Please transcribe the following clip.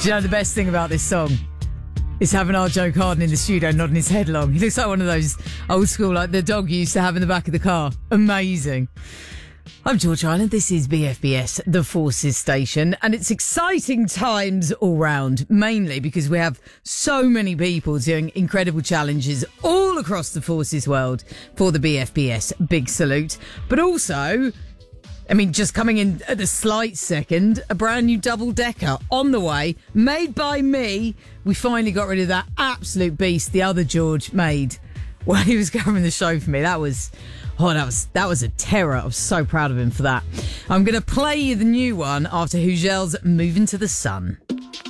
Do you know the best thing about this song? Is having our Joe Carden in the studio nodding his head along. He looks like one of those old school, like the dog you used to have in the back of the car. Amazing. I'm George Island. This is BFBS, the Forces Station, and it's exciting times all round, mainly because we have so many people doing incredible challenges all across the Forces world for the BFBS Big Salute. But also, I mean, just coming in at the slight second, a brand new double-decker on the way, made by me. We finally got rid of that absolute beast the other George made while he was covering the show for me. That was a terror. I was so proud of him for that. I'm going to play you the new one after Hugel's Moving to the Sun.